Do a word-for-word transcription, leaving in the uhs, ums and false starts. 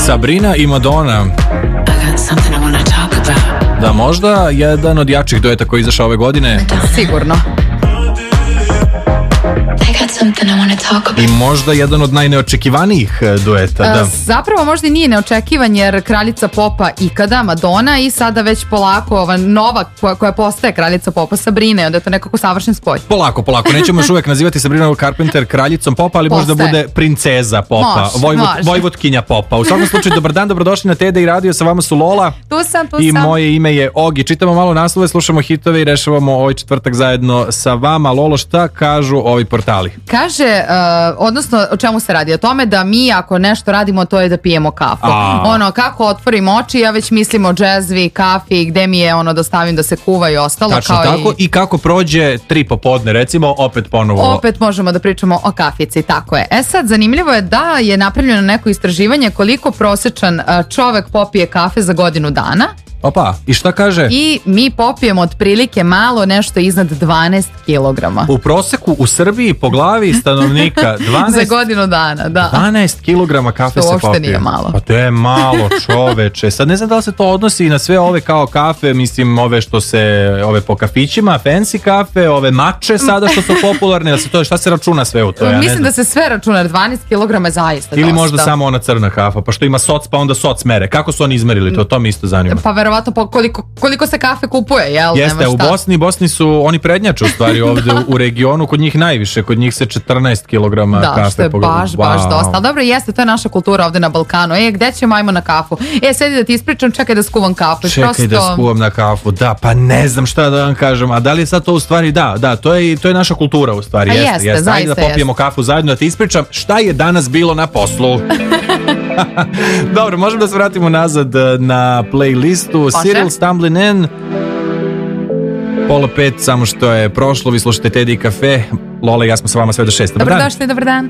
Sabrina i Madonna. Da, možda jedan od jačih dueta koji je izašao ove godine. Sigurno. I možda jedan od najneočekivanijih dueta. Da. Zapravo možda i nije neočekivan, jer kraljica popa ikada, Madonna, i sada već polako ova nova koja, koja postaje kraljica popa, Sabrina, onda je to nekako savršen spoj. Polako, polako, nećemo još uvek nazivati Sabrina Carpenter kraljicom popa, ali postaje. Možda bude princeza popa, može, vojvod, može. vojvotkinja popa. U svakom slučaju, dobar dan, dobrodošli na T D i radio, sa vama su Lola. Tu sam, tu I sam. moje ime je Ogi. Čitamo malo naslove, slušamo hitove i rešavamo ovaj četvrtak zajedno sa vama. Lolo, šta kažu ovi portali? Kaže, uh, odnosno o čemu se radi? O tome da mi ako nešto radimo, to je da pijemo kafu. A. Ono, kako otvorim oči, ja već mislim o džezvi, kafi, gde mi je ono da stavim da se kuva i ostalo. Tačno kao tako. I... I kako prođe tri popodne, recimo, opet ponovo. Opet možemo da pričamo o kafici, tako je. E sad, zanimljivo je da je napravljeno neko istraživanje koliko prosječan uh, čovek popije kafe za godinu dana. Opa, i šta kaže? I mi popijemo otprilike malo nešto iznad dvanaest kilograma. U proseku u Srbiji po glavi stanovnika dvanaest za godinu dana, da. dvanaest kilograma kafe to se uopšte popije. Nije malo. Pa to je malo, čoveče. Sad ne znam da li se to odnosi na sve ove kao kafe, mislim ove što se, ove po kafićima, fancy kafe, ove mače sada što su popularne, da se to, šta se računa sve u to? Ja mislim da se sve računa, dvanaest kilograma je zaista ili dosta. možda samo ona crna kafa, pa što ima soc, pa onda soc mere. Kako su oni izmerili to? To mi isto zanima. Pa verovatno po koliko, koliko se kafe kupuje, jel? Jeste, u Bosni, Bosni su, oni prednjače u stvari ovde u, u regionu, kod njih najviše, kod njih se četrnaest kilograma da, kafe. Da, što je pogledam. baš, wow. baš dosta. Ali dobro, jeste, to je naša kultura ovde na Balkanu. E, gde ćemo, ajmo na kafu? E, sedi da ti ispričam, čekaj da skuvam kafu. Čekaj Prosto... da skuvam na kafu, da, pa ne znam šta da vam kažem, a da li je sad to u stvari, da, da, to je, to je naša kultura u stvari, a jeste, jeste, jeste. Ajde da popijemo jeste. kafu zajedno, da ti ispričam šta je danas bilo na poslu. Dobro, možemo da se vratimo nazad na playlistu. Cyril Stumbling In, pola pet, samo što je prošlo, vi slušate Teddy Cafe. Lola i ja smo sa vama sve do šest. Dobar dan. Dobrodošli, dobar dan.